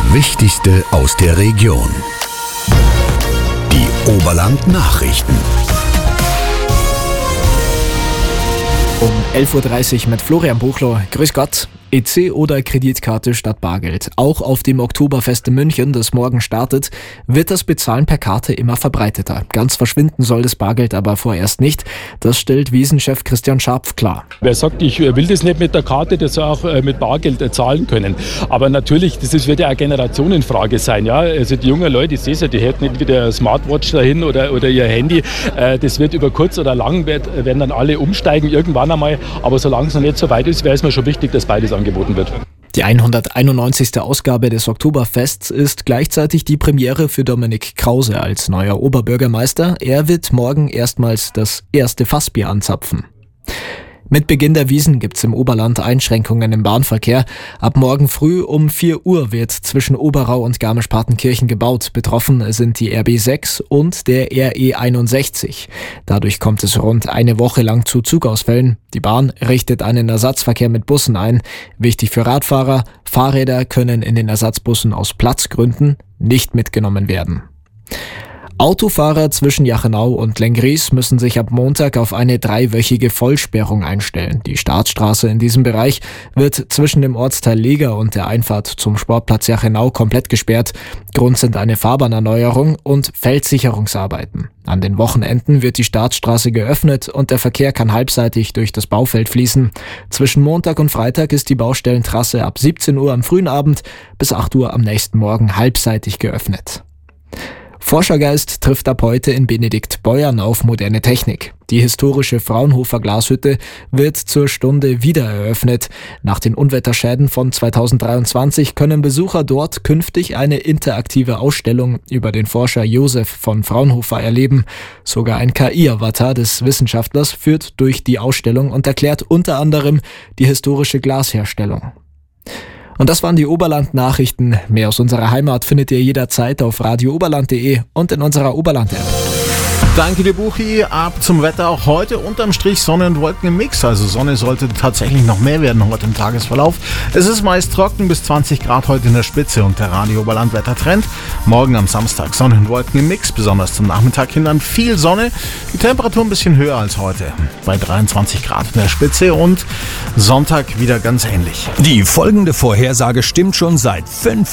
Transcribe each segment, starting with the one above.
Wichtigste aus der Region. Die Oberland-Nachrichten. Um 11.30 Uhr mit Florian Buchler. Grüß Gott. EC oder Kreditkarte statt Bargeld. Auch auf dem Oktoberfest in München, das morgen startet, wird das Bezahlen per Karte immer verbreiteter. Ganz verschwinden soll das Bargeld aber vorerst nicht. Das stellt Wiesenchef Christian Scharpf klar. Wer sagt, ich will das nicht mit der Karte, das soll auch mit Bargeld zahlen können. Aber natürlich, wird ja eine Generationenfrage sein. Ja? Also die jungen Leute, ich sehe es ja, die hätten nicht wieder eine Smartwatch dahin oder ihr Handy. Das wird über kurz oder lang, werden dann alle umsteigen irgendwann einmal. Aber solange es noch nicht so weit ist, wäre es mir schon wichtig, dass beides angeboten wird. Die 191. Ausgabe des Oktoberfests ist gleichzeitig die Premiere für Dominik Krause als neuer Oberbürgermeister. Er wird morgen erstmals das erste Fassbier anzapfen. Mit Beginn der Wiesn gibt's im Oberland Einschränkungen im Bahnverkehr. Ab morgen früh um 4 Uhr wird zwischen Oberau und Garmisch-Partenkirchen gebaut. Betroffen sind die RB 6 und der RE 61. Dadurch kommt es rund eine Woche lang zu Zugausfällen. Die Bahn richtet einen Ersatzverkehr mit Bussen ein. Wichtig für Radfahrer: Fahrräder können in den Ersatzbussen aus Platzgründen nicht mitgenommen werden. Autofahrer zwischen Jachenau und Lenggries müssen sich ab Montag auf eine 3-wöchige Vollsperrung einstellen. Die Startstraße in diesem Bereich wird zwischen dem Ortsteil Leger und der Einfahrt zum Sportplatz Jachenau komplett gesperrt. Grund sind eine Fahrbahnerneuerung und Feldsicherungsarbeiten. An den Wochenenden wird die Startstraße geöffnet und der Verkehr kann halbseitig durch das Baufeld fließen. Zwischen Montag und Freitag ist die Baustellentrasse ab 17 Uhr am frühen Abend bis 8 Uhr am nächsten Morgen halbseitig geöffnet. Forschergeist trifft ab heute in Benediktbeuern auf moderne Technik. Die historische Fraunhofer Glashütte wird zur Stunde wieder eröffnet. Nach den Unwetterschäden von 2023 können Besucher dort künftig eine interaktive Ausstellung über den Forscher Josef von Fraunhofer erleben. Sogar ein KI-Avatar des Wissenschaftlers führt durch die Ausstellung und erklärt unter anderem die historische Glasherstellung. Und das waren die Oberland-Nachrichten. Mehr aus unserer Heimat findet ihr jederzeit auf radiooberland.de und in unserer Oberland-App. Danke dir, Buchi. Ab zum Wetter auch heute. Unterm Strich Sonne und Wolken im Mix. Also Sonne sollte tatsächlich noch mehr werden heute im Tagesverlauf. Es ist meist trocken, bis 20 Grad heute in der Spitze und der Radio Oberland Wettertrend. Morgen am Samstag Sonne und Wolken im Mix, besonders zum Nachmittag hin dann viel Sonne. Die Temperatur ein bisschen höher als heute, bei 23 Grad in der Spitze und Sonntag wieder ganz ähnlich. Die folgende Vorhersage stimmt schon seit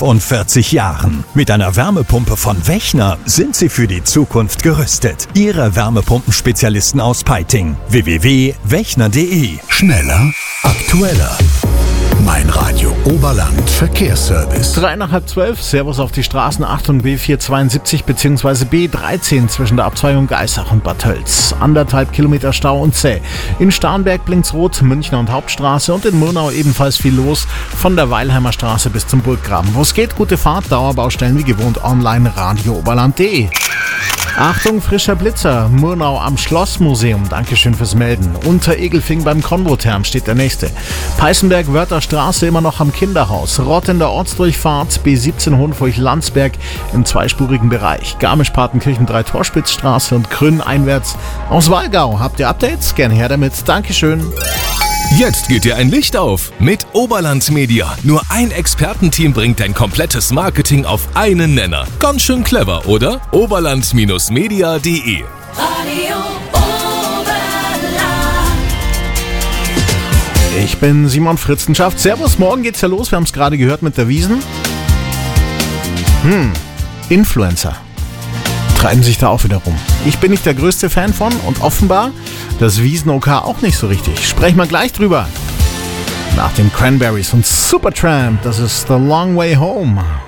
45 Jahren. Mit einer Wärmepumpe von Wechner sind Sie für die Zukunft gerüstet. Ihre Wärmepumpenspezialisten aus Peiting. www.wechner.de. Schneller, aktueller. Mein Radio Oberland Verkehrsservice. 11:03. Servus auf die Straßen 8 und B472 bzw. B13 zwischen der Abzweigung Geissach und Bad Tölz. 1,5 Kilometer Stau und zäh. In Starnberg blinkt's rot, Münchner und Hauptstraße und in Murnau ebenfalls viel los von der Weilheimer Straße bis zum Burggraben. Wo es geht, gute Fahrt, Dauerbaustellen wie gewohnt online radiooberland.de. Achtung, frischer Blitzer, Murnau am Schlossmuseum, Dankeschön fürs Melden. Unter Egelfing beim Konvotherm steht der nächste. Peißenberg, Wörtherstraße immer noch am Kinderhaus. Rott in der Ortsdurchfahrt, B17 Hohenfurch-Landsberg im zweispurigen Bereich. Garmisch-Partenkirchen 3 Torspitzstraße und Grün einwärts aus Wallgau. Habt ihr Updates? Gerne her damit. Dankeschön. Jetzt geht dir ein Licht auf mit Oberland Media. Nur ein Expertenteam bringt dein komplettes Marketing auf einen Nenner. Ganz schön clever, oder? Oberland-media.de. Radio Oberland. Ich bin Simon Fritzenschaft. Servus, morgen geht's ja los. Wir haben es gerade gehört mit der Wiesn. Influencer treiben sich da auch wieder rum. Ich bin nicht der größte Fan von und offenbar das Wiesn-OK auch nicht so richtig. Sprechen wir gleich drüber. Nach den Cranberries und Supertramp, das ist The Long Way Home.